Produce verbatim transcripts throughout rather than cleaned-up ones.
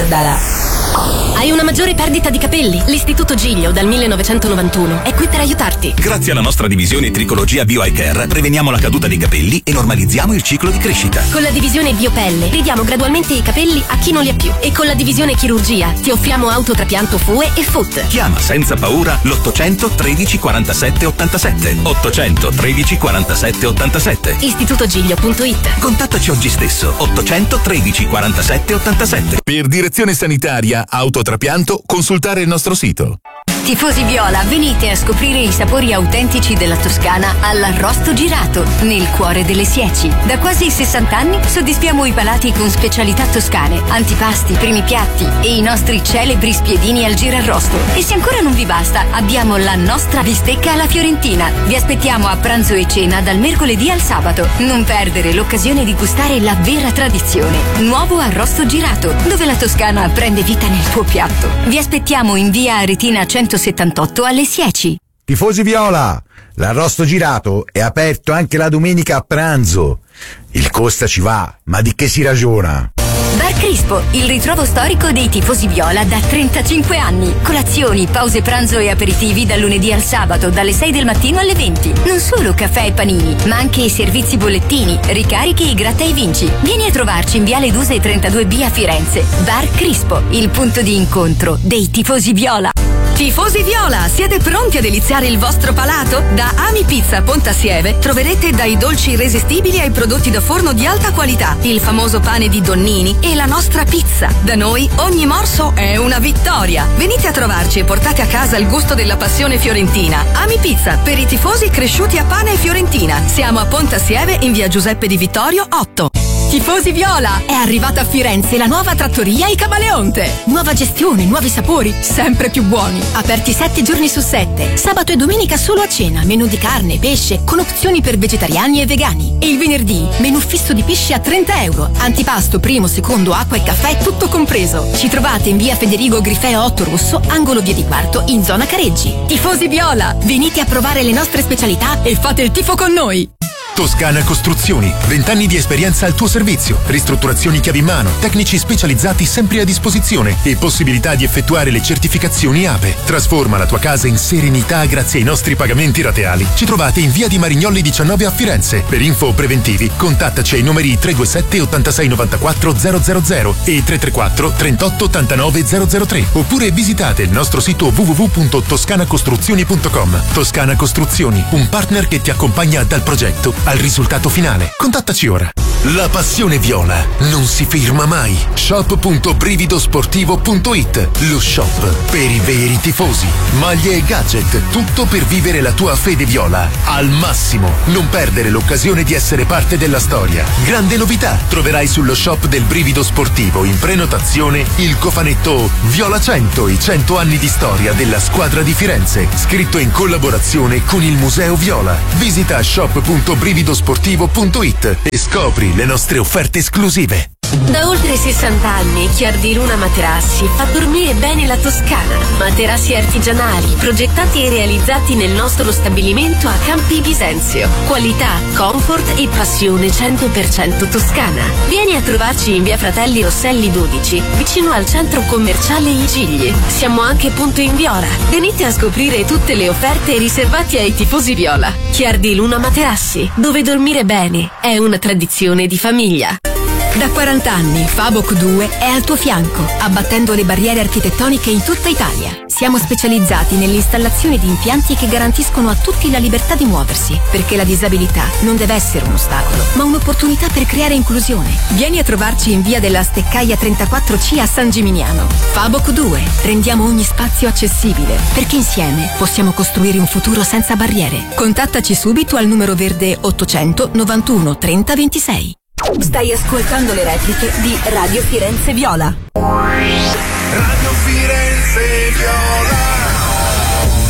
Barbara. Hai una maggiore perdita di capelli? L'Istituto Giglio dal millenovecentonovantuno è qui per aiutarti. Grazie alla nostra divisione Tricologia Bio Eye Care preveniamo la caduta dei capelli e normalizziamo il ciclo di crescita. Con la divisione Biopelle ridiamo gradualmente i capelli a chi non li ha più. E con la divisione Chirurgia ti offriamo autotrapianto F U E e F U T. Chiama senza paura l'ottocento tredici quarantasette ottantasette. ottocento tredici quarantasette ottantasette. istitutogiglio punto it. Contattaci oggi stesso. ottocento tredici quarantasette ottantasette. Per direzione sanitaria, autotrapianto, consultare il nostro sito. Tifosi viola, venite a scoprire i sapori autentici della Toscana all'Arrosto Girato, nel cuore delle Sieci. Da quasi sessanta anni soddisfiamo i palati con specialità toscane, antipasti, primi piatti e i nostri celebri spiedini al girarrosto. E se ancora non vi basta, abbiamo la nostra bistecca alla fiorentina. Vi aspettiamo a pranzo e cena dal mercoledì al sabato. Non perdere l'occasione di gustare la vera tradizione. Nuovo Arrosto Girato, dove la Toscana prende vita nel tuo piatto. Vi aspettiamo in via Aretina centosettantotto alle Sieci. Tifosi viola, l'Arrosto Girato è aperto anche la domenica a pranzo. Il costa ci va, ma di che si ragiona? Bar Crispo, il ritrovo storico dei tifosi viola da trentacinque anni. Colazioni, pause pranzo e aperitivi dal lunedì al sabato, dalle sei del mattino alle venti. Non solo caffè e panini, ma anche i servizi bollettini, ricarichi e gratta e vinci. Vieni a trovarci in Viale Duse trentadue B a Firenze. Bar Crispo, il punto di incontro dei tifosi viola. Tifosi viola, siete pronti a deliziare il vostro palato? Da Ami Pizza Pontassieve troverete dai dolci irresistibili ai prodotti da forno di alta qualità, il famoso pane di Donnini e la nostra pizza. Da noi ogni morso è una vittoria. Venite a trovarci e portate a casa il gusto della passione fiorentina. Ami Pizza, per i tifosi cresciuti a pane e fiorentina. Siamo a Pontassieve in via Giuseppe di Vittorio otto. Tifosi viola, è arrivata a Firenze la nuova trattoria Il Camaleonte. Nuova gestione, nuovi sapori, sempre più buoni. Aperti sette giorni su sette. Sabato e domenica solo a cena. Menù di carne, pesce, con opzioni per vegetariani e vegani. E il venerdì, menù fisso di pesce a trenta euro. Antipasto, primo, secondo, acqua e caffè, tutto compreso. Ci trovate in via Federico Grifeo otto Rosso, angolo via di Quarto, in zona Careggi. Tifosi viola, venite a provare le nostre specialità e fate il tifo con noi. Toscana Costruzioni, vent'anni di esperienza al tuo servizio, ristrutturazioni chiavi in mano, tecnici specializzati sempre a disposizione e possibilità di effettuare le certificazioni A P E. Trasforma la tua casa in serenità grazie ai nostri pagamenti rateali. Ci trovate in via di Marignolli diciannove a Firenze. Per info preventivi contattaci ai numeri tre due sette ottantasei novantaquattro zero zero zero e tre tre quattro trentotto ottantanove zero zero tre oppure visitate il nostro sito w w w punto toscana costruzioni punto com. Toscana Costruzioni, un partner che ti accompagna dal progetto al risultato finale. Contattaci ora. La passione viola non si ferma mai. shop punto brividosportivo punto it, lo shop per i veri tifosi. Maglie e gadget, tutto per vivere la tua fede viola al massimo. Non perdere l'occasione di essere parte della storia. Grande novità, troverai sullo shop del Brivido Sportivo in prenotazione il cofanetto Viola cento, i cento anni di storia della squadra di Firenze, scritto in collaborazione con il Museo Viola. Visita shop punto brividosportivo punto it e scopri le nostre offerte esclusive. Da oltre sessanta anni Chiardi Luna Materassi fa dormire bene la Toscana. Materassi artigianali, progettati e realizzati nel nostro stabilimento a Campi Bisenzio. Qualità, comfort e passione cento per cento toscana. Vieni a trovarci in via Fratelli Rosselli dodici, vicino al centro commerciale I Gigli. Siamo anche punto in Viola. Venite a scoprire tutte le offerte riservate ai tifosi viola. Chiardi Luna Materassi, dove dormire bene è una tradizione di famiglia. Da quaranta anni Faboc due è al tuo fianco, abbattendo le barriere architettoniche in tutta Italia. Siamo specializzati nell'installazione di impianti che garantiscono a tutti la libertà di muoversi, perché la disabilità non deve essere un ostacolo, ma un'opportunità per creare inclusione. Vieni a trovarci in via della Steccaia trentaquattro C a San Gimignano. Faboc due, rendiamo ogni spazio accessibile, perché insieme possiamo costruire un futuro senza barriere. Contattaci subito al numero verde ottocento novantuno trenta ventisei. Stai ascoltando le repliche di Radio Firenze Viola. Radio Firenze Viola.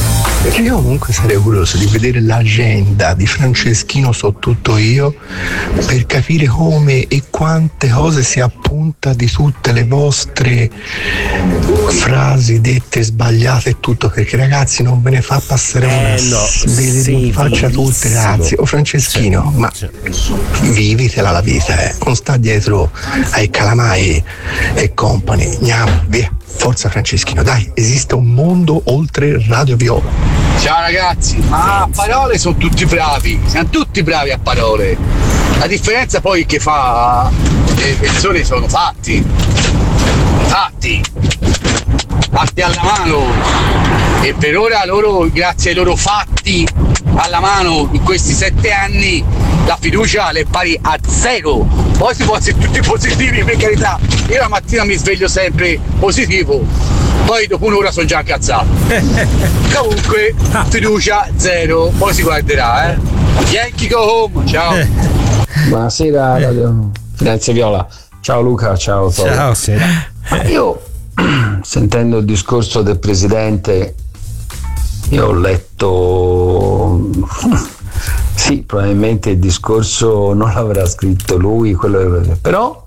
Io comunque sarei curioso di vedere l'agenda di Franceschino So Tutto Io per capire come e quante cose si appunta di tutte le vostre frasi dette sbagliate e tutto, perché ragazzi non ve ne fa passare una eh no, ve sì, le faccia tutte, ragazzi. O Franceschino, ma vivitela la vita, eh. Non sta dietro ai calamai e company. Andiamo, via. Forza Franceschino, dai, esiste un mondo oltre Radio Viola. Ciao ragazzi, ma a parole sono tutti bravi, siamo tutti bravi a parole. La differenza poi che fa le persone sono fatti, fatti, fatti alla mano. E per ora loro, grazie ai loro fatti alla mano in questi sette anni, la fiducia è pari a zero. Poi si può essere tutti positivi, per carità. Io la mattina mi sveglio sempre positivo, poi dopo un'ora sono già incazzato. Comunque fiducia zero, poi si guarderà, eh. Yankee go home, ciao. Buonasera Radio Firenze Viola. Ciao Luca, ciao Toro. Ciao, sera. Ma io sentendo il discorso del presidente, io ho letto sì, probabilmente il discorso non l'avrà scritto lui, quello che... però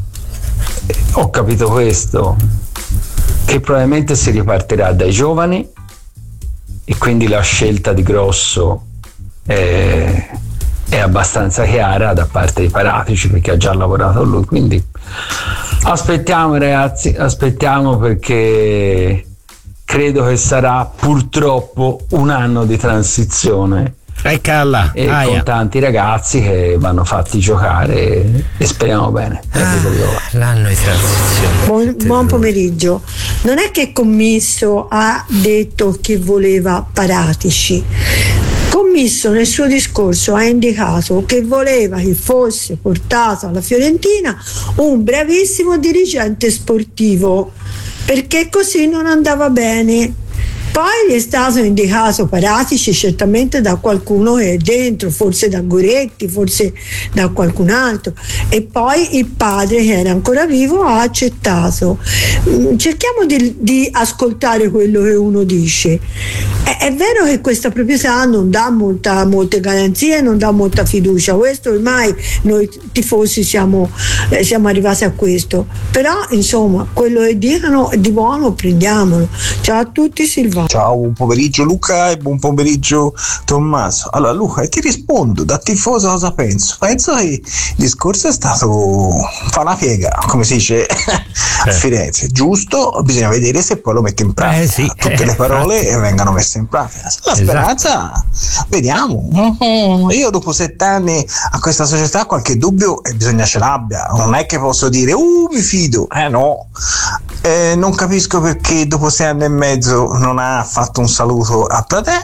ho capito questo, che probabilmente si ripartirà dai giovani e quindi la scelta di Grosso è, è abbastanza chiara da parte di Paratici, perché ha già lavorato lui, quindi aspettiamo ragazzi, aspettiamo, perché credo che sarà purtroppo un anno di transizione. Eccola, e aia. Con tanti ragazzi che vanno fatti giocare e, e speriamo bene. Ah, l'anno di transizione. Buon, buon pomeriggio. Non è che Commisso ha detto che voleva Paratici. Commisso nel suo discorso ha indicato che voleva che fosse portato alla Fiorentina un bravissimo dirigente sportivo, perché così non andava bene. Poi è stato indicato Paratici certamente da qualcuno che è dentro, forse da Goretti, forse da qualcun altro, e poi il padre, che era ancora vivo, ha accettato. Cerchiamo di, di ascoltare quello che uno dice. È, è vero che questa proprietà non dà molta, molte garanzie, non dà molta fiducia, questo ormai noi tifosi siamo, eh, siamo arrivati a questo, però insomma quello che dicono di buono prendiamolo. Ciao a tutti, Silvano. Ciao, buon pomeriggio Luca e buon pomeriggio Tommaso. Allora Luca, ti rispondo da tifoso cosa penso. Penso che il discorso è stato fa una piega, come si dice a Firenze, giusto? Bisogna vedere se poi lo mette in pratica. Eh sì, tutte eh, le parole infatti. vengano messe in pratica. La Esatto. speranza, vediamo. Mm-hmm. Io dopo sette anni a questa società qualche dubbio e bisogna ce l'abbia. Non è che posso dire uh mi fido, eh no. Eh, non capisco perché dopo sei anni e mezzo non ha fatto un saluto a Platè,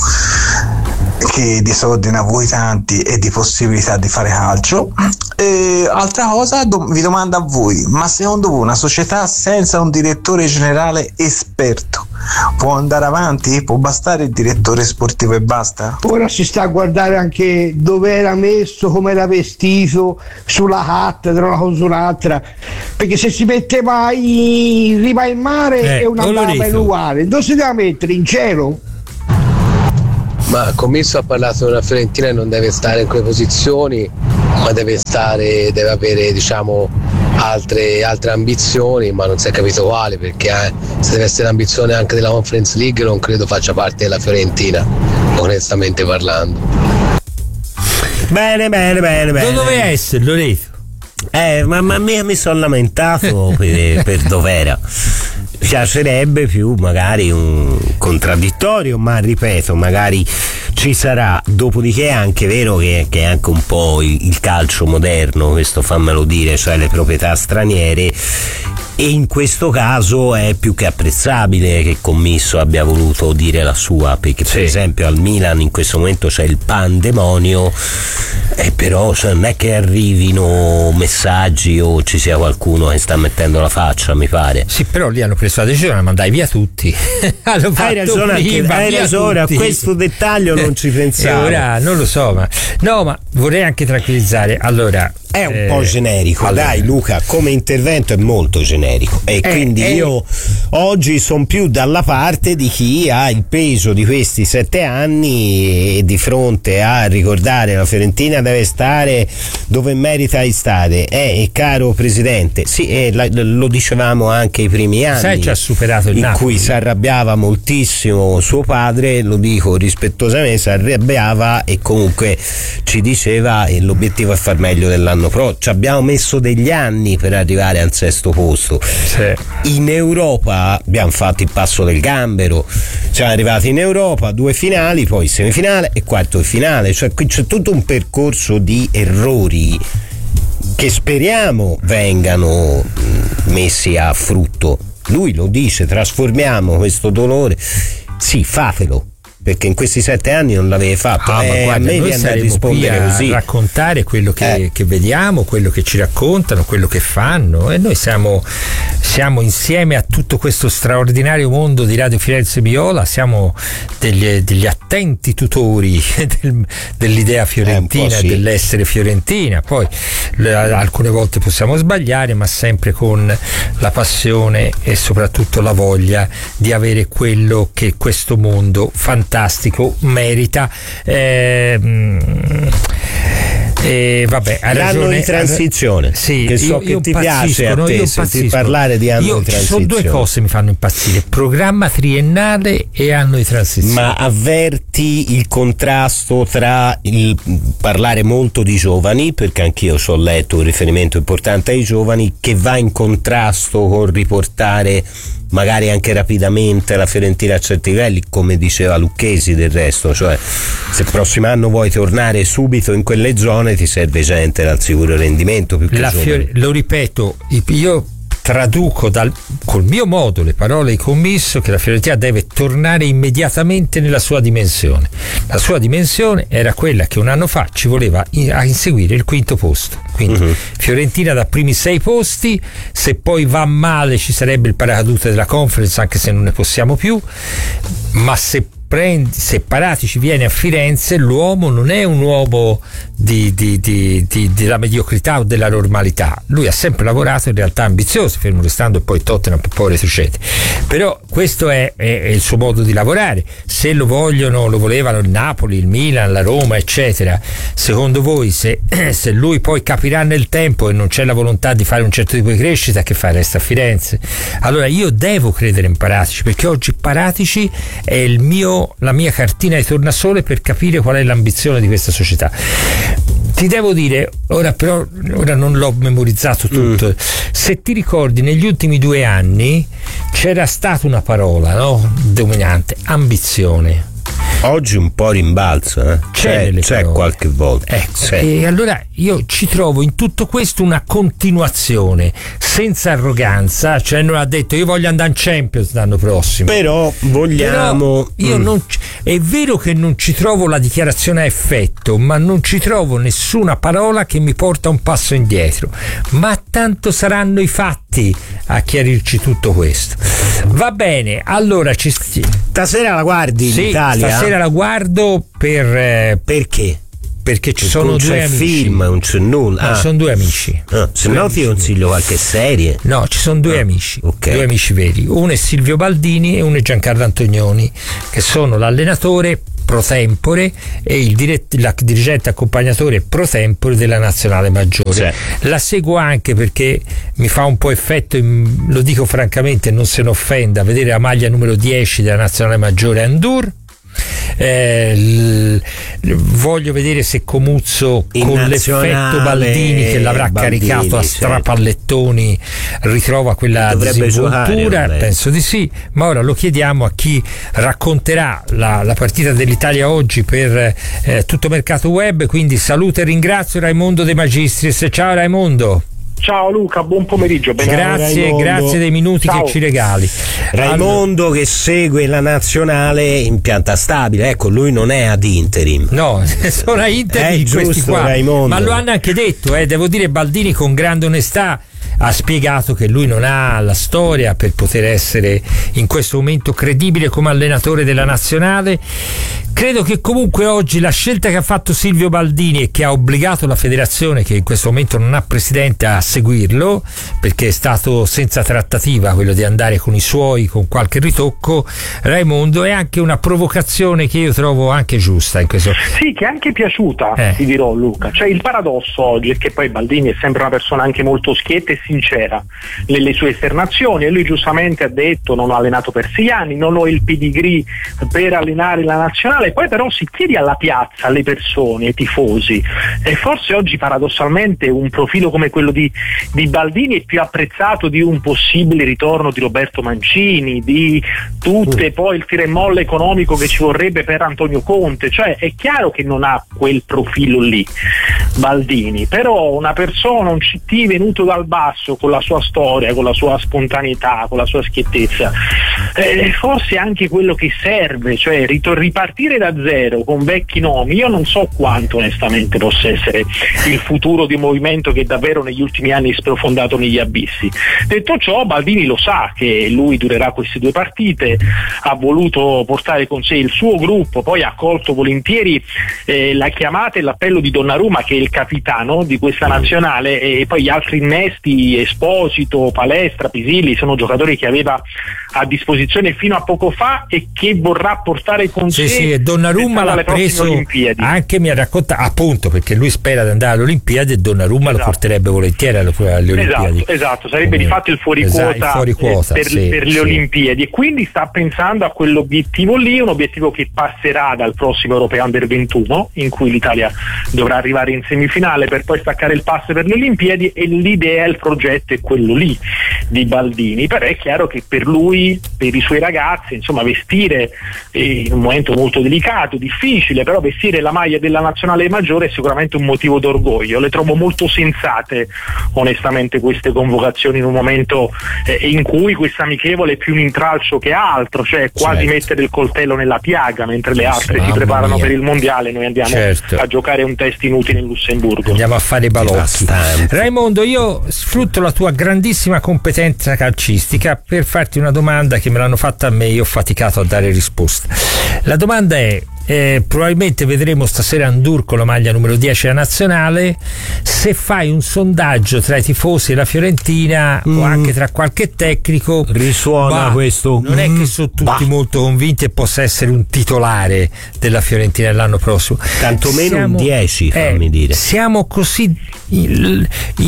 che disordina voi tanti e di possibilità di fare calcio. E altra cosa, do, vi domando a voi, ma secondo voi una società senza un direttore generale esperto può andare avanti? Può bastare il direttore sportivo e basta? Ora si sta a guardare anche dove era messo, come era vestito, sulla cattedra, una cosa o un'altra, perché se si metteva in riva in mare eh, è una bava uguale, dove si deve mettere? In cielo? Ma Commisso ha parlato di una Fiorentina e non deve stare in quelle posizioni, ma deve stare, deve avere diciamo altre, altre ambizioni, ma non si è capito quali, perché eh, se deve essere l'ambizione anche della Conference League non credo faccia parte della Fiorentina, onestamente parlando. Bene, bene, bene, bene. Non doveva essere, Loreto. Eh, ma, ma me, mi sono lamentato per, per dov'era. Piacerebbe più magari un contraddittorio, ma ripeto, magari ci sarà. Dopodiché è anche vero che, che è anche un po' il, il calcio moderno, questo fammelo dire, cioè le proprietà straniere, e in questo caso è più che apprezzabile che Commisso abbia voluto dire la sua, perché per esempio al Milan in questo momento c'è il pandemonio, e però cioè, non è che arrivino messaggi o ci sia qualcuno che sta mettendo la faccia, mi pare. Sì, però lì hanno preso la decisione, mandai via tutti. Hanno hai ragione, anche, hai ragione, tutti. A questo dettaglio non ci pensavo. E ora non lo so, ma no, ma vorrei anche tranquillizzare. Allora, È un eh, po' generico, allora. Dai Luca, come intervento è molto generico e eh, quindi eh. io oggi sono più dalla parte di chi ha il peso di questi sette anni e di fronte a ricordare la Fiorentina deve stare dove merita di stare. Eh, e caro Presidente, sì, eh, la, lo dicevamo anche i primi anni. Sai, ci ha superato il in Napoli. Cui si arrabbiava moltissimo suo padre, lo dico rispettosamente, si arrabbiava e comunque ci diceva e l'obiettivo è far meglio dell'anno pro. Ci abbiamo messo degli anni per arrivare al sesto posto. Sì. In Europa abbiamo fatto il passo del gambero, siamo arrivati in Europa, due finali, poi semifinale e quarto di finale, cioè qui c'è tutto un percorso di errori che speriamo vengano messi a frutto. Lui lo dice, trasformiamo questo dolore, sì, fatelo, perché in questi sette anni non l'avevi fatto. Ah, eh, ma guarda, a me noi viene da saremo rispondere qui a così. raccontare quello che, eh. che vediamo, quello che ci raccontano, quello che fanno, e noi siamo, siamo insieme a tutto questo straordinario mondo di Radio Firenze Viola, siamo degli, degli attenti tutori del, dell'idea fiorentina, eh, sì. dell'essere fiorentina. Poi le, alcune volte possiamo sbagliare, ma sempre con la passione e soprattutto la voglia di avere quello che questo mondo fantastico merita. eh, E vabbè, ha l'anno ragione, di transizione, sì, che so io, che io ti piace a no, te io senti parlare di anno io, di transizione. Ci sono due cose che mi fanno impazzire: programma triennale e anno di transizione. Ma avverti il contrasto tra il parlare molto di giovani, perché anch'io ci ho letto un riferimento importante ai giovani, che va in contrasto con riportare magari anche rapidamente la Fiorentina a certi livelli, come diceva Lucchesi del resto, cioè se il prossimo anno vuoi tornare subito in quelle zone ti serve gente dal sicuro rendimento più che la Fiore, lo ripeto, io traduco dal, col mio modo le parole di Commisso, che la Fiorentina deve tornare immediatamente nella sua dimensione. La sua dimensione era quella che un anno fa ci voleva in, a inseguire il quinto posto, quindi uh-huh. Fiorentina da primi sei posti, se poi va male ci sarebbe il paracadute della Conference, anche se non ne possiamo più, ma se prendi, se Paratici viene a Firenze, l'uomo non è un uomo di, di, di, di, della mediocrità o della normalità. Lui ha sempre lavorato, in realtà ambizioso, fermo restando e poi Tottenham poi retrocede, però questo è, è, è il suo modo di lavorare. Se lo vogliono, lo volevano il Napoli, il Milan, la Roma eccetera, secondo voi se, se lui poi capirà nel tempo e non c'è la volontà di fare un certo tipo di crescita, che fa? Resta a Firenze? Allora io devo credere in Paratici, perché oggi Paratici è il mio la mia cartina di tornasole per capire qual è l'ambizione di questa società. Ti devo dire, ora però ora non l'ho memorizzato tutto, mm. se ti ricordi negli ultimi due anni c'era stata una parola, no? Dominante: ambizione. Oggi un po' rimbalza, eh? c'è, c'è, c'è qualche volta. Ecco, e allora io ci trovo in tutto questo una continuazione senza arroganza, cioè non ha detto io voglio andare in Champions l'anno prossimo, però vogliamo. Però io mm. non c- è vero che non ci trovo la dichiarazione a effetto, ma non ci trovo nessuna parola che mi porta un passo indietro, ma tanto saranno i fatti a chiarirci tutto questo. Va bene, allora ci stasera la guardi sì, l'Italia? Stasera la guardo per eh, perché? Perché ci perché sono non due c'è amici. film, non c'è nulla. No, ah. sono due amici. Ah, se no ti consiglio qualche serie. No, ci sono due ah, amici, okay. due amici veri. Uno è Silvio Baldini e uno è Giancarlo Antonioni, che sono l'allenatore pro tempore e il dirett- la dirigente accompagnatore pro tempore della nazionale maggiore. Sì. La seguo anche perché mi fa un po' effetto, in, lo dico francamente, non se ne offenda, vedere la maglia numero dieci della nazionale maggiore Andur. Eh, l- voglio vedere se Comuzzo in con l'effetto Baldini che l'avrà Baldini, caricato a strapallettoni ritrova quella dovrebbe disinvoltura, giocare, penso di sì, ma ora lo chiediamo a chi racconterà la, la partita dell'Italia oggi per eh, Tutto Mercato Web. Quindi saluto e ringrazio Raimondo De Magistris. Ciao Raimondo. Ciao Luca, buon pomeriggio. Grazie, Raimondo. grazie dei minuti Ciao. che ci regali. Raimondo allora, che segue la nazionale in pianta stabile, ecco, lui non è ad interim. No, sono a interim è questi giusto, qua. Raimondo. Ma lo hanno anche detto, eh, devo dire, Baldini con grande onestà ha spiegato che lui non ha la storia per poter essere in questo momento credibile come allenatore della nazionale. credo che comunque oggi la scelta che ha fatto Silvio Baldini e che ha obbligato la federazione, che in questo momento non ha presidente, a seguirlo, perché è stato senza trattativa quello di andare con i suoi, con qualche ritocco, Raimondo, è anche una provocazione che io trovo anche giusta in questo. Sì, che è anche piaciuta, eh. ti dirò, Luca. Cioè, il paradosso oggi è che poi Baldini è sempre una persona anche molto schietta e sincera nelle sue esternazioni, e lui giustamente ha detto: non ho allenato per sei anni, non ho il pedigree per allenare la nazionale. Poi però si chiede alla piazza, alle persone, ai tifosi, e forse oggi paradossalmente un profilo come quello di, di Baldini è più apprezzato di un possibile ritorno di Roberto Mancini, di tutte poi il tira e molla economico che ci vorrebbe per Antonio Conte. Cioè è chiaro che non ha quel profilo lì Baldini, però una persona, un C T venuto dal basso, con la sua storia, con la sua spontaneità, con la sua schiettezza, eh, forse è anche quello che serve, cioè ritor- ripartire da zero con vecchi nomi. Io non so quanto onestamente possa essere il futuro di un movimento che davvero negli ultimi anni è sprofondato negli abissi. Detto ciò, Baldini lo sa che lui durerà queste due partite, ha voluto portare con sé il suo gruppo, poi ha accolto volentieri eh, la chiamata e l'appello di Donnarumma, che è il capitano di questa nazionale, e poi gli altri innesti, Esposito, Palestra, Pisilli, sono giocatori che aveva a disposizione fino a poco fa e che vorrà portare con sì, sé. Sì, e Donnarumma l'ha preso anche, mi ha raccontato, appunto, perché lui spera di andare alle Olimpiadi, e Donnarumma esatto. lo porterebbe volentieri alle, alle Olimpiadi. Esatto, esatto, sarebbe Come, di fatto il fuori esatto, quota, il fuori quota per, sì, per le sì. Olimpiadi, e quindi sta pensando a quell'obiettivo lì, un obiettivo che passerà dal prossimo Europeo Under ventuno, in cui l'Italia dovrà arrivare in semifinale per poi staccare il passo per le Olimpiadi, e l'idea, il progetto è quello lì di Baldini. Però è chiaro che per lui, per i suoi ragazzi, insomma, vestire eh, in un momento molto delicato, difficile, però vestire la maglia della nazionale maggiore è sicuramente un motivo d'orgoglio. Le trovo molto sensate onestamente queste convocazioni in un momento eh, in cui questa amichevole è più un intralcio che altro, cioè quasi certo. mettere il coltello nella piaga, mentre le altre si preparano mia. per il mondiale, noi andiamo certo. a giocare un test inutile in Lussemburgo, andiamo a fare i balocchi. Raimondo, io sfrutto la tua grandissima competenza calcistica per farti una domanda che me l'hanno fatta a me, io ho faticato a dare risposta. La domanda è: Eh, probabilmente vedremo stasera Ndour con la maglia numero dieci della nazionale. Se fai un sondaggio tra i tifosi e la Fiorentina mm. o anche tra qualche tecnico, risuona bah, questo non è che sono tutti bah. molto convinti e possa essere un titolare della Fiorentina l'anno prossimo, tantomeno siamo, un dieci, fammi eh, dire siamo così in,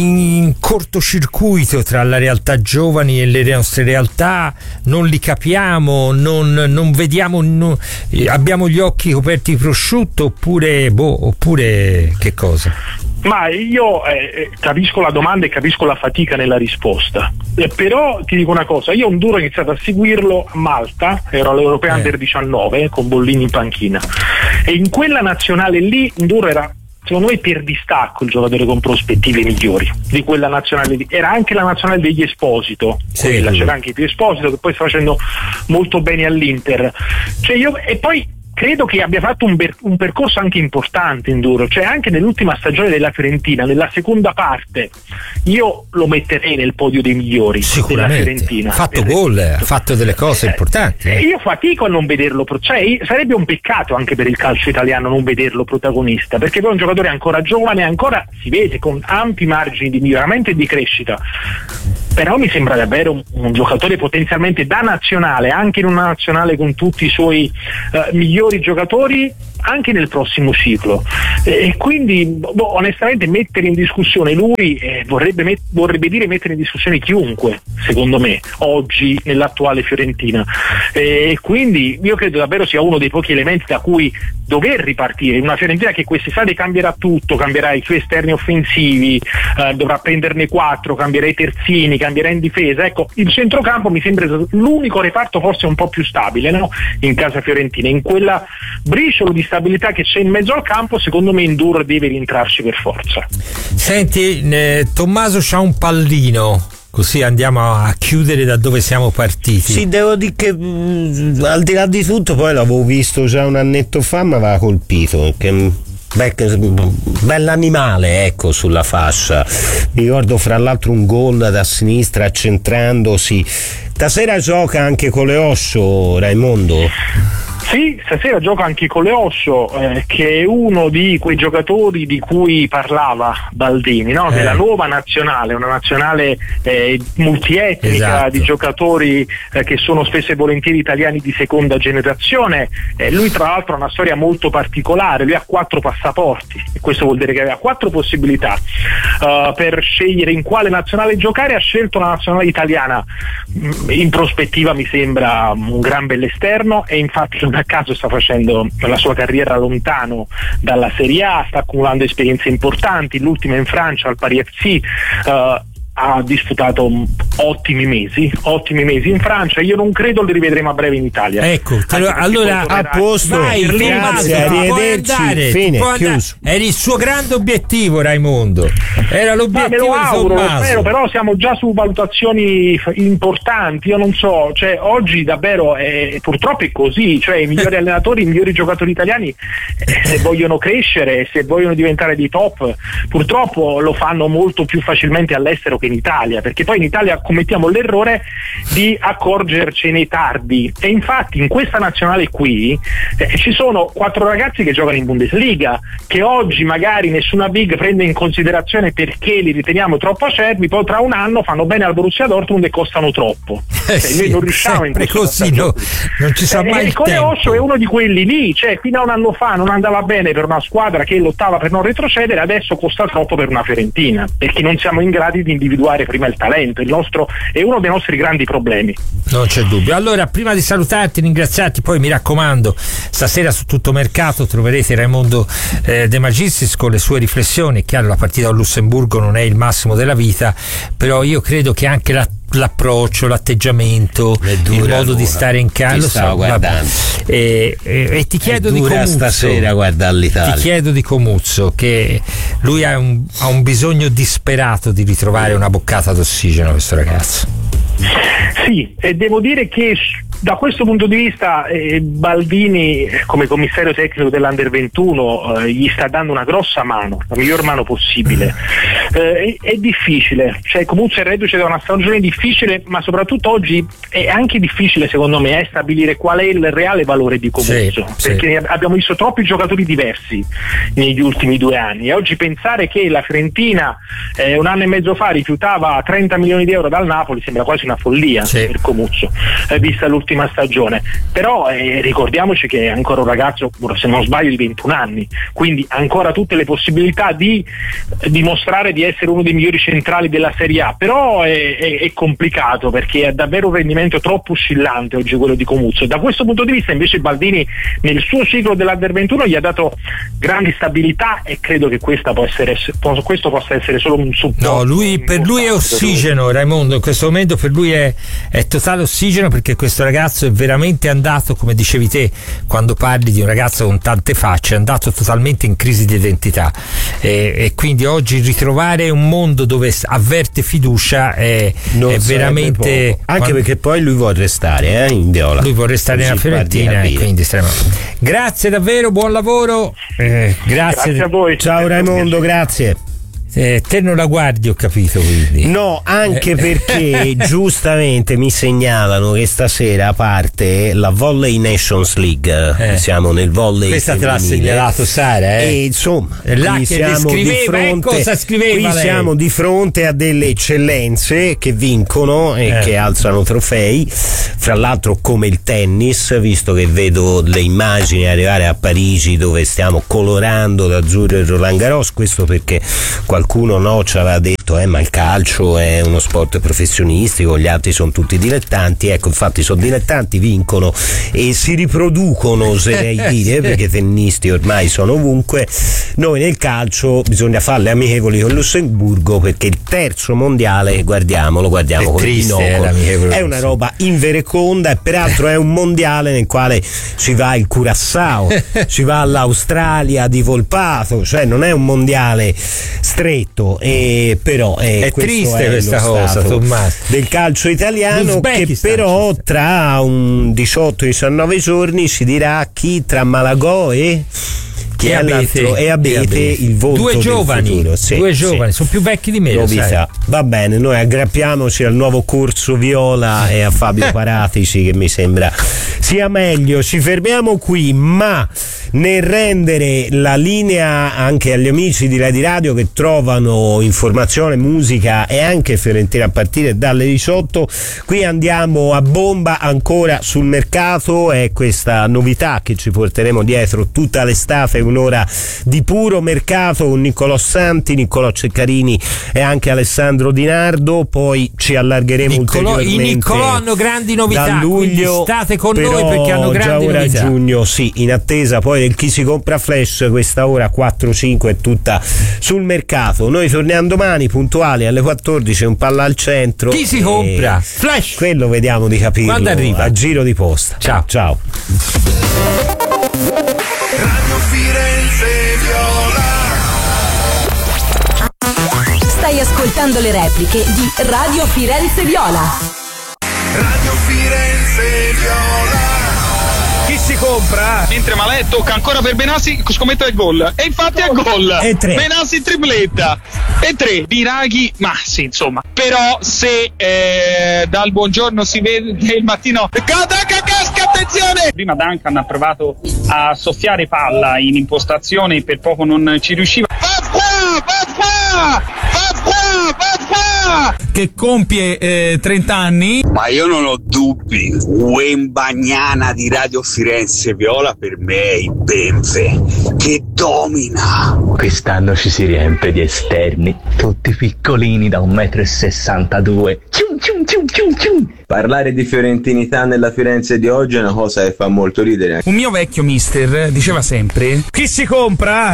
in cortocircuito tra la realtà giovani e le nostre realtà, non li capiamo, non, non vediamo, non, abbiamo gli occhi coperti di prosciutto, oppure boh, oppure che cosa? Ma io eh, capisco la domanda e capisco la fatica nella risposta, eh, però ti dico una cosa: io Ndour ho iniziato a seguirlo a Malta, ero all'Europea eh. Under diciannove con Bollini in panchina, e in quella nazionale lì Ndour era, secondo me, per distacco il giocatore con prospettive migliori di quella nazionale lì. Era anche la nazionale degli Esposito, sì, quella, c'era anche più Esposito che poi sta facendo molto bene all'Inter, cioè io, e poi credo che abbia fatto un, per, un percorso anche importante Ndour, cioè anche nell'ultima stagione della Fiorentina, nella seconda parte io lo metterei nel podio dei migliori della Fiorentina. Ha fatto gol, ha fatto delle cose eh, importanti. Eh. Io fatico a non vederlo, cioè sarebbe un peccato anche per il calcio italiano non vederlo protagonista, perché poi è un giocatore ancora giovane, ancora si vede con ampi margini di miglioramento e di crescita. Però mi sembra davvero un, un giocatore potenzialmente da nazionale, anche in una nazionale con tutti i suoi uh, migliori giocatori, anche nel prossimo ciclo, e, e quindi boh, onestamente mettere in discussione lui eh, vorrebbe, met- vorrebbe dire mettere in discussione chiunque, secondo me, oggi nell'attuale Fiorentina, e quindi io credo davvero sia uno dei pochi elementi da cui dover ripartire, una Fiorentina che quest'estate cambierà tutto, cambierà i suoi esterni offensivi, eh, dovrà prenderne quattro, cambierà i terzini, cambierà in difesa. Ecco, il centrocampo mi sembra l'unico reparto forse un po' più stabile, no? In casa fiorentina, in quella briciolo di stabilità che c'è in mezzo al campo, secondo me Ndour deve rientrarci per forza. Senti, eh, Tommaso c'ha un pallino, così andiamo a chiudere da dove siamo partiti. Sì, devo dire che mh, al di là di tutto poi l'avevo visto già un annetto fa, mi aveva colpito, che bell'animale, ecco, sulla fascia. Mi ricordo fra l'altro un gol da sinistra accentrandosi. Stasera gioca anche con le Osho, Raimondo? Sì, stasera gioca anche Coleosso, eh, che è uno di quei giocatori di cui parlava Baldini, no? Eh. Della nuova nazionale, una nazionale eh, multietnica, esatto. di giocatori eh, che sono spesso e volentieri italiani di seconda generazione. Eh, lui tra l'altro ha una storia molto particolare, lui ha quattro passaporti, e questo vuol dire che aveva quattro possibilità uh, per scegliere in quale nazionale giocare. Ha scelto la nazionale italiana, in prospettiva mi sembra un gran bell'esterno, e infatti non a caso sta facendo la sua carriera lontano dalla Serie A, sta accumulando esperienze importanti, l'ultima in Francia al Paris F C. Uh, ha disputato ottimi mesi, ottimi mesi in Francia. Io non credo li rivedremo a breve in Italia. Ecco, allora a posto, vai, grazie, arrivederci, fine, chiuso. Era il suo grande obiettivo, Raimondo. Era l'obiettivo. Ma me lo auguro, di lo spero, però siamo già su valutazioni f- importanti. Io non so, cioè oggi davvero è, purtroppo è così, cioè i migliori allenatori, i migliori giocatori italiani, eh, se vogliono crescere, se vogliono diventare di top, purtroppo lo fanno molto più facilmente all'estero che in Italia, perché poi in Italia commettiamo l'errore di accorgercene tardi, e infatti in questa nazionale qui eh, ci sono quattro ragazzi che giocano in Bundesliga, che oggi magari nessuna big prende in considerazione perché li riteniamo troppo acerbi, poi tra un anno fanno bene al Borussia Dortmund e costano troppo. Eh cioè, sì, noi non riusciamo in questo così, no, non ci sa eh, mai il il Coleosso tempo. è uno di quelli lì, cioè fino a un anno fa non andava bene per una squadra che lottava per non retrocedere, adesso costa troppo per una Fiorentina, perché non siamo in grado di individuare prima il talento. Il nostro è uno dei nostri grandi problemi. Non c'è dubbio. Allora, prima di salutarti, ringraziarti, poi mi raccomando, stasera su Tutto Mercato troverete Raimondo eh, De Magistris con le sue riflessioni. È chiaro, la partita al Lussemburgo non è il massimo della vita, però io credo che anche la l'approccio, l'atteggiamento, dura, il modo dura. di stare in casa, so, guardando e, e, e ti chiedo di Comuzzo stasera guardare l'Italia. Ti chiedo di Comuzzo, che lui ha un, ha un bisogno disperato di ritrovare una boccata d'ossigeno, questo ragazzo. Sì, e devo dire che da questo punto di vista eh, Baldini come commissario tecnico dell'Under ventuno eh, gli sta dando una grossa mano, la miglior mano possibile. Eh, è, è difficile, cioè comunque è reduce da una stagione difficile, ma soprattutto oggi è anche difficile secondo me eh, stabilire qual è il reale valore di Comuzzo, sì, perché sì. abbiamo visto troppi giocatori diversi negli ultimi due anni, e oggi pensare che la Fiorentina eh, un anno e mezzo fa rifiutava trenta milioni di euro dal Napoli sembra quasi una follia, sì. per Comuzzo, eh, vista l'ultima stagione. Però eh, ricordiamoci che è ancora un ragazzo, se non sbaglio, di ventuno anni, quindi ancora tutte le possibilità di dimostrare di essere uno dei migliori centrali della Serie A, però è, è, è complicato, perché è davvero un rendimento troppo oscillante oggi quello di Comuzzo. Da questo punto di vista invece Baldini nel suo ciclo dell'Under ventuno gli ha dato grandi stabilità, e credo che questa può essere, questo possa essere solo un supporto. No, lui, per lui è ossigeno, Raimondo, in questo momento per lui è, è totale ossigeno, perché questo ragazzo è veramente andato, come dicevi te quando parli di un ragazzo con tante facce, è andato totalmente in crisi di identità, e, e quindi oggi ritrovare un mondo dove avverte fiducia è, è veramente poco. Anche quando... perché poi lui vuole restare eh, in Viola, lui vuole restare nella Fiorentina, e quindi estremamente. Grazie davvero, buon lavoro, eh, grazie. Grazie a voi. Ciao Raimondo, grazie. Eh, te non la guardi, ho capito, quindi. No, anche perché giustamente mi segnalano che stasera parte la Volley Nations League, eh. siamo nel volley questa femminile. Te l'ha segnalato Sara, eh? E insomma, là qui che siamo di fronte, cosa scriveva qui lei? siamo di fronte a delle eccellenze che vincono e eh. che alzano trofei, fra l'altro come il tennis, visto che vedo le immagini arrivare a Parigi dove stiamo colorando d'azzurro il Roland Garros. Questo perché qualcuno no ci aveva detto eh, ma il calcio è uno sport professionistico, gli altri sono tutti dilettanti. Ecco, infatti sono dilettanti, vincono e si riproducono, oserei dire, perché tennisti ormai sono ovunque. Noi nel calcio bisogna fare le amichevoli con Lussemburgo, perché il terzo mondiale, guardiamolo, guardiamo con il binocolo, è una roba invereconda, e peraltro è un mondiale nel quale si va il Curaçao, si va all'Australia di Volpato, cioè non è un mondiale stretto, e però eh, è triste è questa cosa, Tommaso, del calcio italiano, che però tra un diciotto diciannove giorni si dirà chi tra Malagò e Chi e è Abete, l'altro? E Abete, e Abete. il volto due del giovani, futuro. Sì, due sì. giovani, sono più vecchi di me. Lo Novità. sai. Va bene, noi aggrappiamoci al nuovo corso Viola e a Fabio Paratici, che mi sembra sia meglio. Ci fermiamo qui, ma nel rendere la linea anche agli amici di Lady Radio che trovano informazione, musica e anche Fiorentina a partire dalle diciotto, qui andiamo a bomba ancora sul mercato. È questa novità che ci porteremo dietro tutta l'estate, un'ora di puro mercato con Niccolò Santi, Niccolò Ceccarini e anche Alessandro Di Nardo. Poi ci allargheremo Niccolò, ulteriormente. I Niccolò hanno grandi novità, da luglio, state con però noi perché hanno grandi già ora novità. a giugno, sì, in attesa poi del Chi si compra Flash. Questa ora quattro cinque è tutta sul mercato. Noi torniamo domani puntuali alle quattordici, un palla al centro. Chi si compra Flash? Quello vediamo di capirlo quando arriva a giro di posta. Ciao ciao. Radio Firenze Viola. Stai ascoltando le repliche di Radio Firenze Viola. Radio Firenze Viola. Chi si compra? Mentre Malè tocca ancora per Benassi, scommetto è gol. E infatti è gol. E tre. Benassi tripletta. E tre. Biraghi, ma sì, insomma. Però se eh, dal buongiorno si vede il mattino. Catacca casca, attenzione! Prima Duncan ha provato a soffiare palla in impostazione e per poco non ci riusciva. Va qua! Va qua! Va qua! Va qua! Che compie eh, trenta anni. Ma io non ho dubbi, Wembagnana di Radio Firenze Viola per me è il Benfe, che domina. Quest'anno ci si riempie di esterni, tutti piccolini da un metro e sessantadue. Cium, cium, cium, cium, cium. Parlare di fiorentinità nella Firenze di oggi è una cosa che fa molto ridere. Un mio vecchio mister diceva sempre: chi si compra?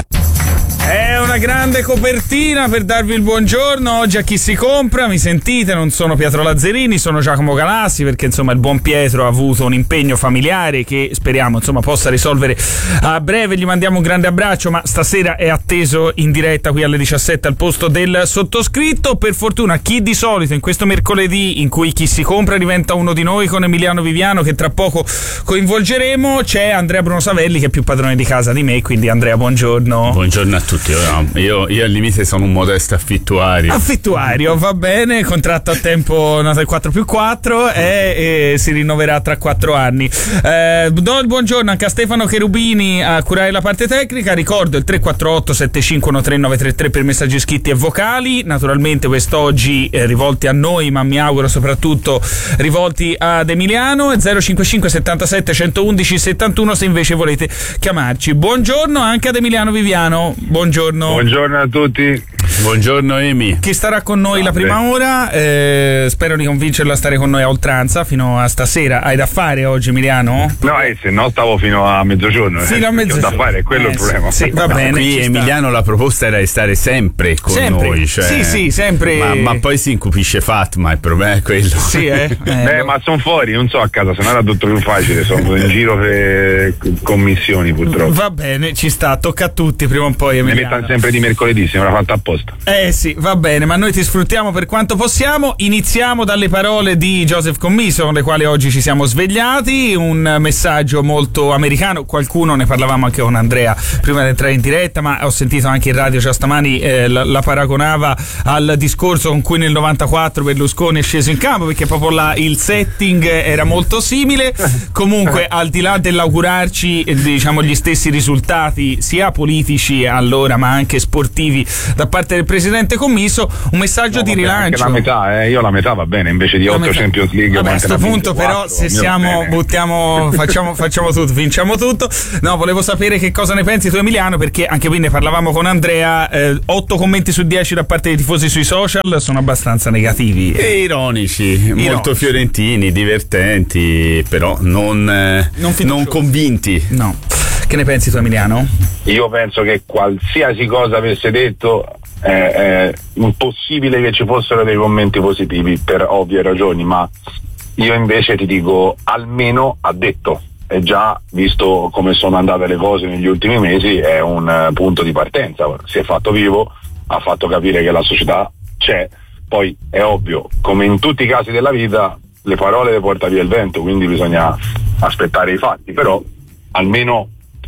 È una grande copertina per darvi il buongiorno oggi a Chi si compra. Mi sentite? Non sono Pietro Lazzarini, sono Giacomo Galassi, perché insomma il buon Pietro ha avuto un impegno familiare che speriamo insomma possa risolvere a breve. Gli mandiamo un grande abbraccio, ma stasera è atteso in diretta qui alle diciassette al posto del sottoscritto. Per fortuna chi di solito in questo mercoledì in cui Chi si compra diventa uno di noi con Emiliano Viviano, che tra poco coinvolgeremo, c'è Andrea Bruno Savelli che è più padrone di casa di me, quindi Andrea buongiorno. Buongiorno a tutti. Io, io al limite sono un modesto affittuario. Affittuario, va bene, contratto a tempo nato il quattro più quattro e, e si rinnoverà tra quattro anni. Eh, do il buongiorno anche a Stefano Cherubini a curare la parte tecnica. Ricordo il tre quattro otto sette cinque uno tre nove tre tre per messaggi scritti e vocali. Naturalmente quest'oggi eh, rivolti a noi, ma mi auguro soprattutto rivolti ad Emiliano. zero cinque cinque settantasette centoudici settantuno se invece volete chiamarci. Buongiorno anche ad Emiliano Viviano. Buongiorno. Buongiorno a tutti. Buongiorno Emi. Chi starà con noi la prima ora, eh, spero di convincerlo a stare con noi a oltranza fino a stasera. Hai da fare oggi Emiliano? No, eh, se no stavo fino a mezzogiorno. Fino eh, a mezzogiorno. Ho da fare, quello eh, è il problema. Sì, va no, bene. Qui Emiliano sta. La proposta era di stare sempre con sempre. noi. Cioè, sì, sì, sempre. Ma, ma poi si incupisce Fatma, il problema è quello. Sì, eh. eh Beh, ma sono fuori, non so a casa, se no era tutto più facile. Sono in giro per commissioni purtroppo. Va bene, ci sta, tocca a tutti prima o poi Emiliano. Mi mettono sempre di mercoledì, sembra fatto apposta. Eh sì, va bene, ma noi ti sfruttiamo per quanto possiamo. Iniziamo dalle parole di Joseph Commisso, con le quali oggi ci siamo svegliati. Un messaggio molto americano, qualcuno ne parlavamo anche con Andrea prima di entrare in diretta, ma ho sentito anche in radio già stamani eh, la, la paragonava al discorso con cui nel novantaquattro Berlusconi è sceso in campo, perché proprio là il setting era molto simile. Comunque, al di là dell'augurarci eh, diciamo gli stessi risultati sia politici allora ma anche sportivi da parte del presidente Commisso, un messaggio no, di vabbè, rilancio. Anche la metà, eh, io la metà va bene, invece di otto Champions League. Vabbè, a questo punto però quattro, se siamo buttiamo facciamo, facciamo tutto, vinciamo tutto. No, volevo sapere che cosa ne pensi tu Emiliano, perché anche qui ne parlavamo con Andrea, eh, otto commenti su dieci da parte dei tifosi sui social sono abbastanza negativi e ironici, ironici. molto fiorentini, divertenti, però non, eh, non, non convinti. No. Che ne pensi tu Emiliano? Io penso che qualsiasi cosa avesse detto è, è impossibile che ci fossero dei commenti positivi per ovvie ragioni, ma io invece ti dico almeno ha detto, e già visto come sono andate le cose negli ultimi mesi è un uh, punto di partenza. Si è fatto vivo, ha fatto capire che la società c'è. Poi è ovvio, come in tutti i casi della vita, le parole le porta via il vento, quindi bisogna aspettare i fatti, però almeno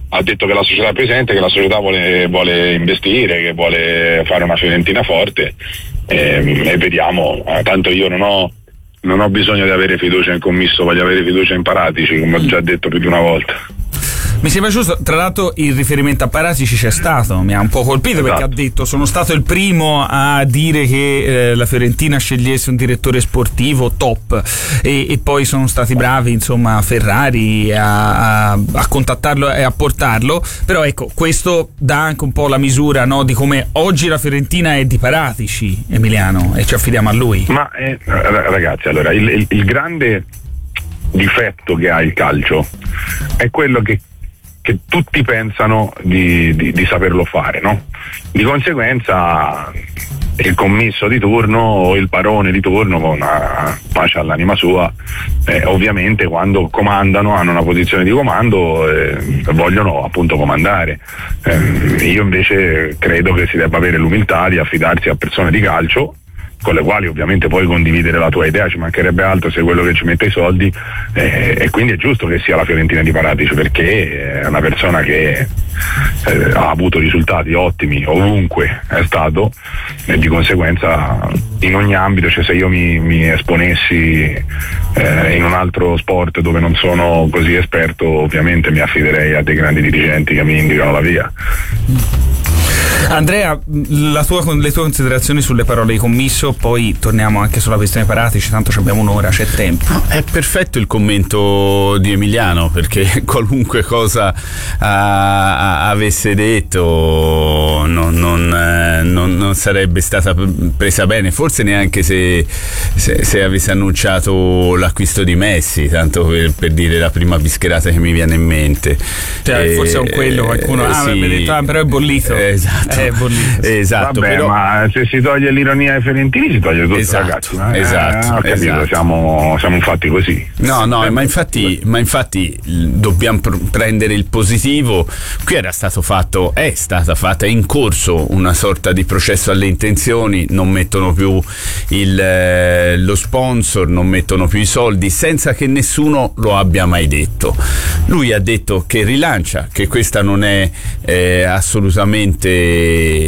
ha detto che la società è presente, che la società vuole, vuole investire, che vuole fare una Fiorentina forte e, e vediamo, tanto io non ho non ho bisogno di avere fiducia in commisso, voglio avere fiducia in Paratici, come ho già detto più di una volta. Mi sembra giusto, tra l'altro il riferimento a Paratici c'è stato, mi ha un po' colpito, esatto, perché ha detto sono stato il primo a dire che eh, la Fiorentina scegliesse un direttore sportivo top e, e poi sono stati bravi insomma Ferrari a, a, a contattarlo e a portarlo, però ecco questo dà anche un po' la misura, no, di come oggi la Fiorentina è di Paratici, Emiliano, e ci affidiamo a lui. Ma eh, ragazzi, allora il, il, il grande difetto che ha il calcio è quello che che tutti pensano di, di, di saperlo fare, no? Di conseguenza il commisso di turno o il padrone di turno, con una pace all'anima sua, eh, ovviamente quando comandano hanno una posizione di comando e eh, vogliono appunto comandare. Eh, io invece credo che si debba avere l'umiltà di affidarsi a persone di calcio con le quali ovviamente puoi condividere la tua idea, ci mancherebbe altro, se quello che ci mette i soldi, eh, e quindi è giusto che sia la Fiorentina di Paratici, perché è una persona che eh, ha avuto risultati ottimi ovunque è stato, e di conseguenza in ogni ambito, cioè se io mi, mi esponessi eh, in un altro sport dove non sono così esperto, ovviamente mi affiderei a dei grandi dirigenti che mi indicano la via. Andrea, la tua, le tue considerazioni sulle parole di commisso, poi torniamo anche sulla questione Paratici, tanto abbiamo un'ora, c'è tempo. No, è perfetto il commento di Emiliano, perché qualunque cosa uh, avesse detto non, non, uh, non, non sarebbe stata presa bene, forse neanche se, se, se avesse annunciato l'acquisto di Messi, tanto per, per dire la prima bischerata che mi viene in mente. Cioè, e, forse è un quello, qualcuno eh, ah, sì, mi ha detto, ah, però è bollito. Esatto. È bollito. Esatto. Vabbè, però... ma se si toglie l'ironia ai fiorentini si toglie tutto, esatto, ragazzi. Eh, esatto, ho capito, esatto. Siamo, siamo fatti così. No, no, eh, ma infatti, ma infatti dobbiamo pr- prendere il positivo. Qui era stato fatto, è stata fatta, è in corso una sorta di processo alle intenzioni, non mettono più il, eh, lo sponsor, non mettono più i soldi, senza che nessuno lo abbia mai detto. Lui ha detto che rilancia, che questa non è eh, assolutamente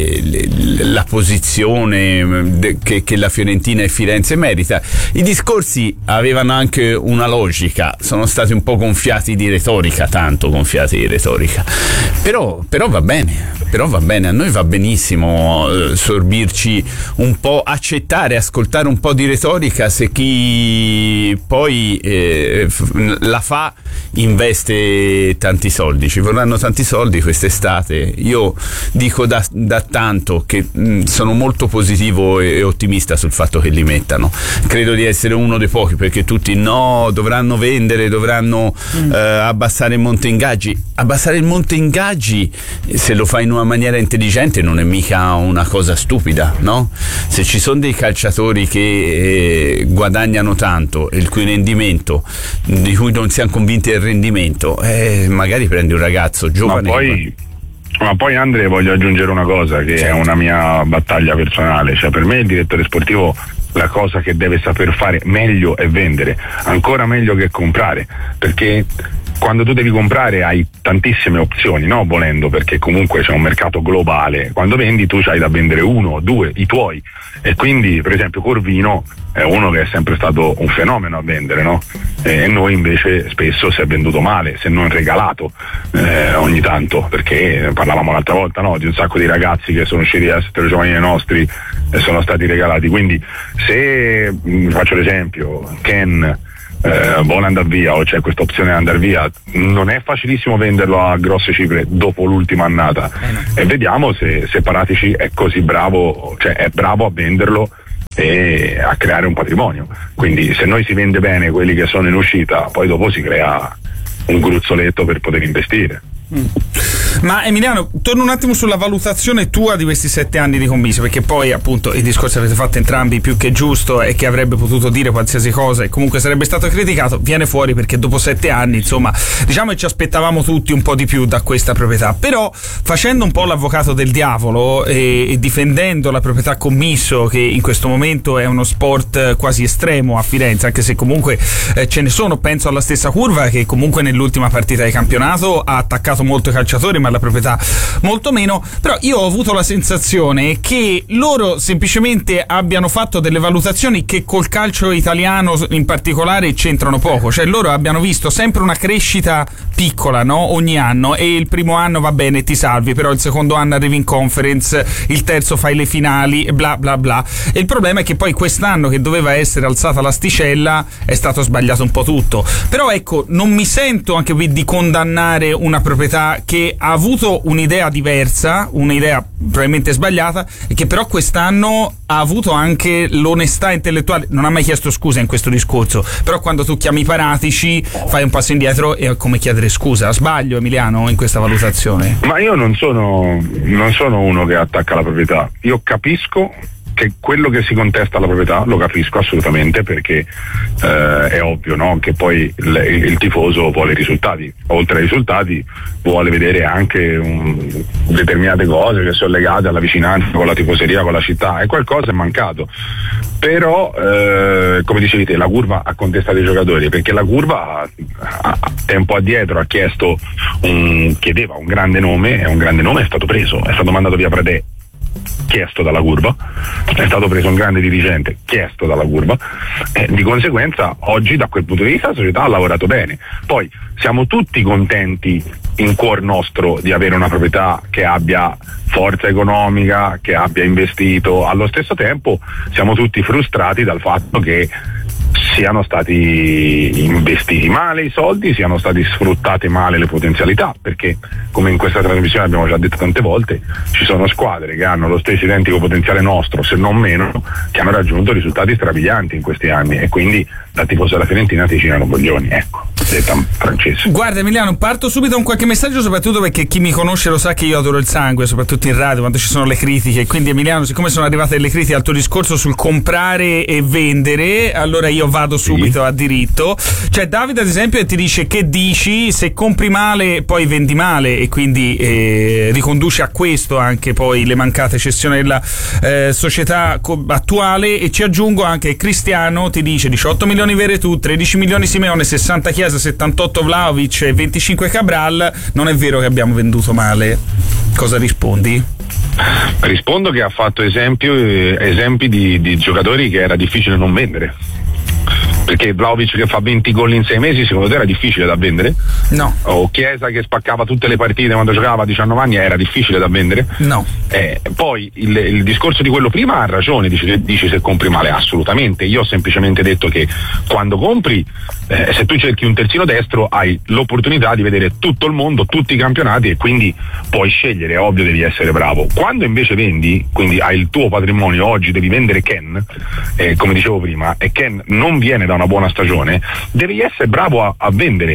la posizione che, che la Fiorentina e Firenze merita. I discorsi avevano anche una logica, sono stati un po' gonfiati di retorica, tanto gonfiati di retorica, però, però va bene, però va bene, a noi va benissimo eh, sorbirci un po', accettare, ascoltare un po' di retorica, se chi poi eh, la fa investe tanti soldi. Ci vorranno tanti soldi quest'estate. Io dico da, da tanto che mh, sono molto positivo e, e ottimista sul fatto che li mettano. Credo di essere uno dei pochi, perché tutti no, dovranno vendere, dovranno mm. eh, abbassare il monte ingaggi. Abbassare il monte ingaggi, se lo fai in una maniera intelligente, non è mica una cosa stupida, no? Se ci sono dei calciatori che eh, guadagnano tanto e il cui rendimento, di cui non siamo convinti del rendimento, eh, magari prendi un ragazzo giovane. Ma poi, ma poi Andre, voglio aggiungere una cosa che certo. è una mia battaglia personale, cioè per me il direttore sportivo la cosa che deve saper fare meglio è vendere, ancora meglio che comprare, perché quando tu devi comprare hai tantissime opzioni, no? Volendo, perché comunque c'è un mercato globale. Quando vendi tu c'hai da vendere uno, due, i tuoi, e quindi per esempio Corvino è uno che è sempre stato un fenomeno a vendere, no? E noi invece spesso si è venduto male, se non regalato eh, ogni tanto, perché parlavamo l'altra volta, no? Di un sacco di ragazzi che sono usciti da settore giovanile nostri e sono stati regalati. Quindi se mh, faccio l'esempio, Ken Eh, vuole andare via o c'è questa opzione di andare via, non è facilissimo venderlo a grosse cifre dopo l'ultima annata, eh no. e vediamo se, se Paratici è così bravo, cioè è bravo a venderlo e a creare un patrimonio. Quindi se noi si vende bene quelli che sono in uscita, poi dopo si crea un gruzzoletto per poter investire. Mm. Ma Emiliano, torno un attimo sulla valutazione tua di questi sette anni di commisso, perché poi appunto il discorso avete fatto entrambi più che giusto e che avrebbe potuto dire qualsiasi cosa e comunque sarebbe stato criticato, viene fuori perché dopo sette anni insomma diciamo che ci aspettavamo tutti un po' di più da questa proprietà, però facendo un po' l'avvocato del diavolo e, e difendendo la proprietà commisso, che in questo momento è uno sport quasi estremo a Firenze, anche se comunque eh, ce ne sono, penso alla stessa Curva che comunque nell'ultima partita di campionato ha attaccato molto i calciatori ma la proprietà molto meno, però io ho avuto la sensazione che loro semplicemente abbiano fatto delle valutazioni che col calcio italiano in particolare c'entrano poco, cioè loro abbiano visto sempre una crescita piccola, no? Ogni anno, e il primo anno va bene, ti salvi, però il secondo anno arrivi in conference, il terzo fai le finali e bla bla bla, e il problema è che poi quest'anno che doveva essere alzata l'asticella è stato sbagliato un po' tutto, però ecco non mi sento anche qui di condannare una proprietà che ha avuto un'idea diversa, un'idea probabilmente sbagliata e che però quest'anno ha avuto anche l'onestà intellettuale, non ha mai chiesto scusa in questo discorso, però quando tu chiami Paratici fai un passo indietro e è come chiedere scusa. Sbaglio Emiliano in questa valutazione? Ma io non sono non sono uno che attacca la proprietà, io capisco che quello che si contesta alla proprietà lo capisco assolutamente, perché eh, è ovvio, no? Che poi il, il tifoso vuole i risultati, oltre ai risultati vuole vedere anche un, determinate cose che sono legate alla vicinanza con la tifoseria, con la città, e qualcosa è mancato. Però eh, come dicevi te, la Curva ha contestato i giocatori perché la Curva a, a, tempo addietro ha chiesto un, chiedeva un grande nome, e un grande nome è stato preso, è stato mandato via Pradè, chiesto dalla Curva, è stato preso un grande dirigente chiesto dalla Curva, e di conseguenza oggi da quel punto di vista la società ha lavorato bene. Poi siamo tutti contenti in cuor nostro di avere una proprietà che abbia forza economica, che abbia investito, allo stesso tempo siamo tutti frustrati dal fatto che siano stati investiti male i soldi, siano stati sfruttate male le potenzialità, perché come in questa trasmissione abbiamo già detto tante volte, ci sono squadre che hanno lo stesso identico potenziale nostro, se non meno, che hanno raggiunto risultati strabilianti in questi anni, e quindi da tifoso della Fiorentina ti girano coglioni, ecco, detta francese. Guarda Emiliano, parto subito con qualche messaggio, soprattutto perché chi mi conosce lo sa che io adoro il sangue, soprattutto in radio quando ci sono le critiche, quindi Emiliano, siccome sono arrivate le critiche al tuo discorso sul comprare e vendere, allora io vado subito sì. a diritto. Cioè Davide ad esempio ti dice: che dici, se compri male poi vendi male, e quindi eh, riconduce a questo anche poi le mancate cessioni della eh, società co- attuale, e ci aggiungo anche Cristiano ti dice diciotto milioni Veretù, tredici milioni Simeone, sessanta Chiesa, settantotto Vlahovic e venticinque Cabral, non è vero che abbiamo venduto male. Cosa rispondi? Rispondo che ha fatto esempio, eh, esempi di, di giocatori che era difficile non vendere. Perché Vlahovic che fa venti gol in sei mesi secondo te era difficile da vendere? No. O Chiesa che spaccava tutte le partite quando giocava a diciannove anni era difficile da vendere? No. Eh, poi il, il discorso di quello prima ha ragione, dici, dici se compri male, assolutamente. Io ho semplicemente detto che quando compri, eh, se tu cerchi un terzino destro hai l'opportunità di vedere tutto il mondo, tutti i campionati, e quindi puoi scegliere, è ovvio, devi essere bravo. Quando invece vendi, quindi hai il tuo patrimonio, oggi devi vendere Ken, eh, come dicevo prima, e Ken non viene da una buona stagione, devi essere bravo a, a vendere,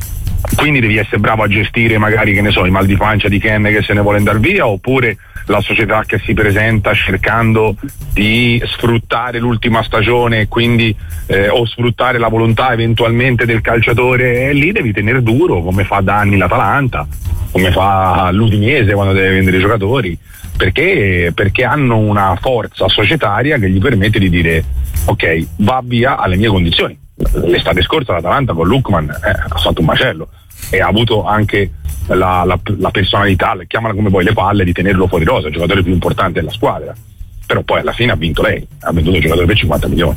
quindi devi essere bravo a gestire magari, che ne so, i mal di pancia di Ken che se ne vuole andare via, oppure la società che si presenta cercando di sfruttare l'ultima stagione, quindi eh, o sfruttare la volontà eventualmente del calciatore, e lì devi tenere duro, come fa da anni l'Atalanta, come fa l'Udinese quando deve vendere i giocatori, perché perché hanno una forza societaria che gli permette di dire ok, va via alle mie condizioni. L'estate scorsa l'Atalanta con Lookman eh, ha fatto un macello e ha avuto anche la, la, la personalità, chiamala come vuoi, le palle di tenerlo fuori rosa, il giocatore più importante della squadra, però poi alla fine ha vinto lei, ha venduto il giocatore per cinquanta milioni.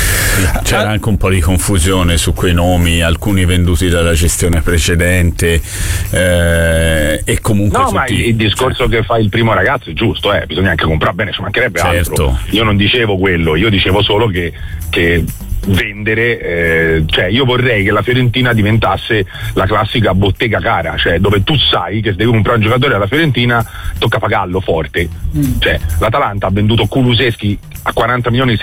C'era anche un po' di confusione su quei nomi, alcuni venduti dalla gestione precedente, eh, e comunque no, tutti... ma il, il discorso che fa il primo ragazzo è giusto, eh, bisogna anche comprare bene, ci mancherebbe certo. altro. Io non dicevo quello, io dicevo solo che, che vendere, eh, cioè io vorrei che la Fiorentina diventasse la classica bottega cara, cioè dove tu sai che se devi comprare un giocatore alla Fiorentina tocca pagarlo forte. Mm. Cioè l'Atalanta ha venduto Kulusevski a quaranta milioni